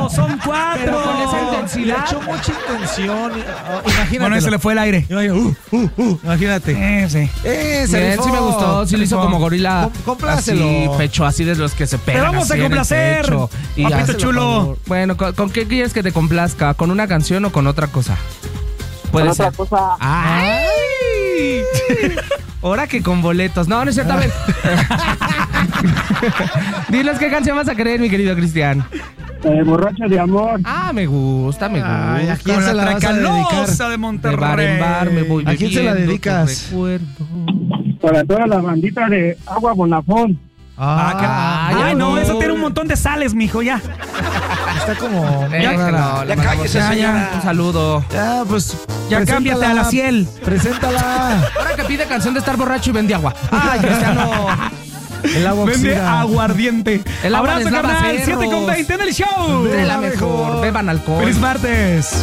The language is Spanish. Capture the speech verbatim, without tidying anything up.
son cuatro. Pero con esa intensidad. Le echó mucha intención. Oh, imagínate. Bueno, se le fue el aire. Uh, uh, uh, imagínate. Eh, sí. Eh, se Bien, rifó. sí me gustó, sí lo hizo como gorila. Com- complácelo. Así, pecho, así de los que se pegan. Te vamos así a en el complacer, pecho. Y papito hazlo, chulo. por favor. Bueno, ¿con, con qué quieres que te complazca? ¿Con una canción o con otra cosa? Puede Con ser. otra cosa. ¡Ay! Ahora que con boletos. No, no es cierto. A ver. Dinos qué canción vas a querer, mi querido Cristian. Eh, borracho de amor. Ah, me gusta, me gusta. Ay, ¿a quién Con se la la vas a dedicar? Tracalosa de De Monterrey. bar en bar me voy ¿A quién se la bebiendo dedicas? tu recuerdo. Para toda la bandita de Agua Bonafón. Ah, que- Ay, Ay, no, no. eso tiene un montón de sales, mijo, ya. Está como. Déjalo, rara. le mandamos cállese, ya, señora. Un saludo. Ya, pues. Ya preséntala. cámbiate a la ciel. Preséntala. Ahora que pide canción de estar borracho y vende agua. Ay, Cristiano. El agua Vende oxida. aguardiente. El agua Abrazo, deslava carnal. cerros. siete con veinte en el show. De la mejor. mejor. Beban alcohol. Feliz martes.